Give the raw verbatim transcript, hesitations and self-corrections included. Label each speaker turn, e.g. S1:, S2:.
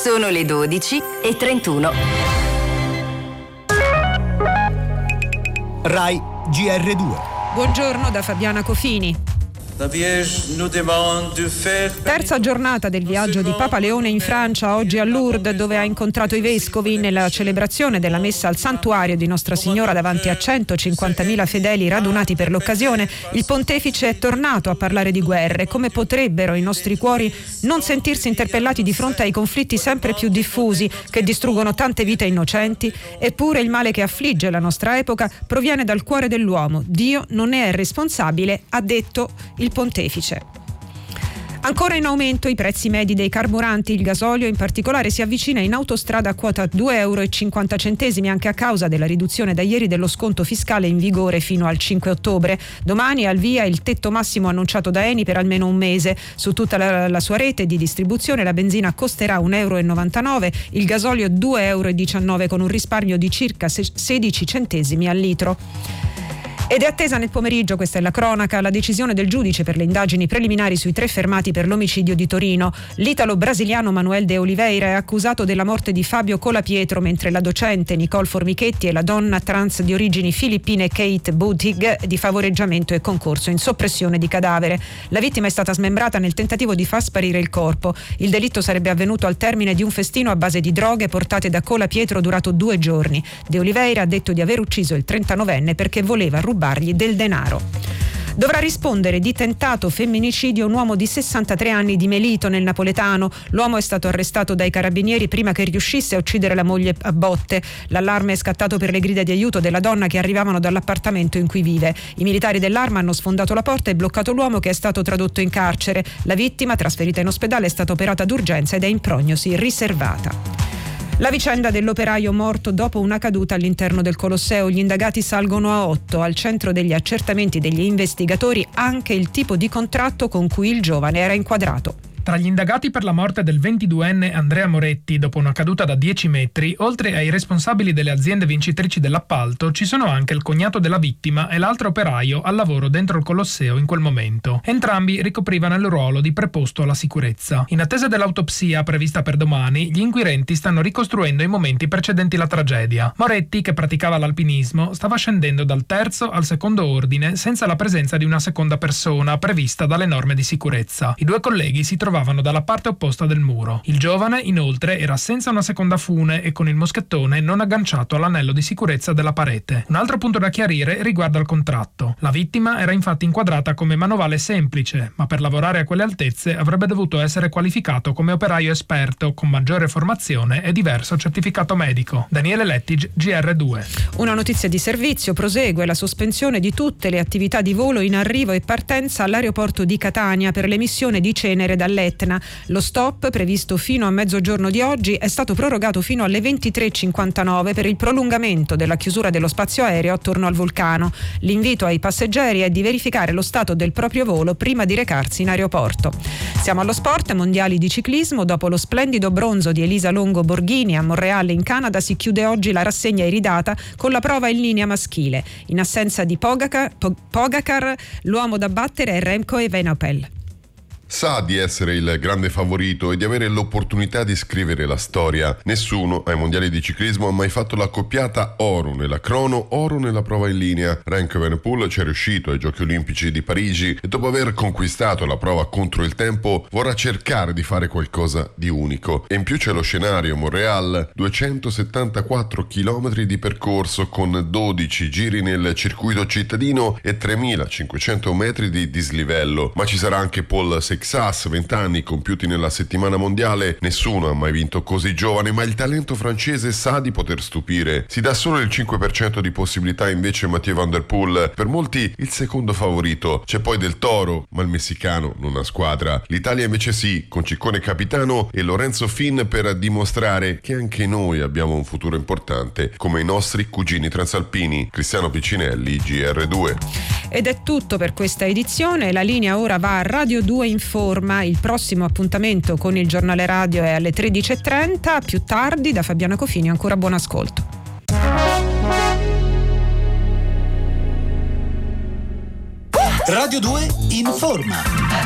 S1: Sono le dodici e trentuno.
S2: Rai G R due.
S3: Buongiorno da Fabiana Cofini. Terza giornata del viaggio di Papa Leone in Francia, oggi a Lourdes, dove ha incontrato i vescovi. Nella celebrazione della messa al santuario di Nostra Signora davanti a centocinquantamila fedeli radunati per l'occasione, il pontefice è tornato a parlare di guerre. Come potrebbero i nostri cuori non sentirsi interpellati di fronte ai conflitti sempre più diffusi che distruggono tante vite innocenti? Eppure il male che affligge la nostra epoca proviene dal cuore dell'uomo. Dio non ne è responsabile, ha detto il il pontefice. Ancora in aumento i prezzi medi dei carburanti. Il gasolio in particolare si avvicina in autostrada a quota due euro e cinquanta centesimi anche a causa della riduzione da ieri dello sconto fiscale in vigore fino al cinque ottobre. Domani è al via il tetto massimo annunciato da Eni per almeno un mese. Su tutta la, la sua rete di distribuzione la benzina costerà un euro e novantanove, il gasolio due euro e diciannove con un risparmio di circa sedici centesimi al litro. Ed è attesa nel pomeriggio, questa è la cronaca, la decisione del giudice per le indagini preliminari sui tre fermati per l'omicidio di Torino. L'italo-brasiliano Manuel de Oliveira è accusato della morte di Fabio Colapietro, mentre la docente Nicole Formichetti e la donna trans di origini filippine Kate Butig di favoreggiamento e concorso in soppressione di cadavere. La vittima è stata smembrata nel tentativo di far sparire il corpo. Il delitto sarebbe avvenuto al termine di un festino a base di droghe portate da Colapietro durato due giorni. De Oliveira ha detto di aver ucciso il trentanovenne perché voleva rubare del denaro. Dovrà rispondere di tentato femminicidio un uomo di sessantatré anni di Melito nel napoletano. L'uomo è stato arrestato dai carabinieri prima che riuscisse a uccidere la moglie a botte. L'allarme è scattato per le grida di aiuto della donna che arrivavano dall'appartamento in cui vive. I militari dell'Arma hanno sfondato la porta e bloccato l'uomo, che è stato tradotto in carcere. La vittima, trasferita in ospedale, è stata operata d'urgenza ed è in prognosi riservata. La vicenda dell'operaio morto dopo una caduta all'interno del Colosseo. Gli indagati salgono a otto. Al centro degli accertamenti degli investigatori anche il tipo di contratto con cui il giovane era inquadrato.
S4: Tra gli indagati per la morte del ventiduenne Andrea Moretti dopo una caduta da dieci metri, oltre ai responsabili delle aziende vincitrici dell'appalto, ci sono anche il cognato della vittima e l'altro operaio al lavoro dentro il Colosseo in quel momento. Entrambi ricoprivano il ruolo di preposto alla sicurezza. In attesa dell'autopsia prevista per domani, gli inquirenti stanno ricostruendo i momenti precedenti la tragedia. Moretti, che praticava l'alpinismo, stava scendendo dal terzo al secondo ordine senza la presenza di una seconda persona prevista dalle norme di sicurezza. I due colleghi si trovavano dalla parte opposta del muro. Il giovane, inoltre, era senza una seconda fune e con il moschettone non agganciato all'anello di sicurezza della parete. Un altro punto da chiarire riguarda il contratto. La vittima era infatti inquadrata come manovale semplice, ma per lavorare a quelle altezze avrebbe dovuto essere qualificato come operaio esperto con maggiore formazione e diverso certificato medico. Daniele Lettig, G R due.
S3: Una notizia di servizio: prosegue la sospensione di tutte le attività di volo in arrivo e partenza all'aeroporto di Catania per l'emissione di cenere dall'Etna. Lo stop, previsto fino a mezzogiorno di oggi, è stato prorogato fino alle ventitré e cinquantanove per il prolungamento della chiusura dello spazio aereo attorno al vulcano. L'invito ai passeggeri è di verificare lo stato del proprio volo prima di recarsi in aeroporto. Siamo allo sport. Mondiali di ciclismo. Dopo lo splendido bronzo di Elisa Longo Borghini a Montréal in Canada, si chiude oggi la rassegna iridata con la prova in linea maschile. In assenza di Pogacar, Pogacar l'uomo da battere è Remco Evenepoel.
S5: Sa di essere il grande favorito e di avere l'opportunità di scrivere la storia. Nessuno ai mondiali di ciclismo ha mai fatto l'accoppiata oro nella crono, oro nella prova in linea. Remco Evenepoel ci è riuscito ai Giochi Olimpici di Parigi e dopo aver conquistato la prova contro il tempo vorrà cercare di fare qualcosa di unico. E in più c'è lo scenario Montréal, duecentosettantaquattro chilometri di percorso con dodici giri nel circuito cittadino e tremilacinquecento metri di dislivello. Ma ci sarà anche Paul Seixas, venti anni compiuti nella settimana mondiale. Nessuno ha mai vinto così giovane, ma il talento francese sa di poter stupire. Si dà solo il cinque per cento di possibilità invece Mathieu Van Der Poel, per molti il secondo favorito. C'è poi Del Toro, ma il messicano non ha squadra. L'Italia invece sì, con Ciccone capitano e Lorenzo Finn per dimostrare che anche noi abbiamo un futuro importante, come i nostri cugini transalpini. Cristiano Piccinelli, G R due.
S3: Ed è tutto per questa edizione. La linea ora va a Radio due Informa. Il prossimo appuntamento con il giornale radio è alle tredici e trenta. Più tardi, da Fabiana Cofini, ancora buon ascolto.
S2: Radio due Informa.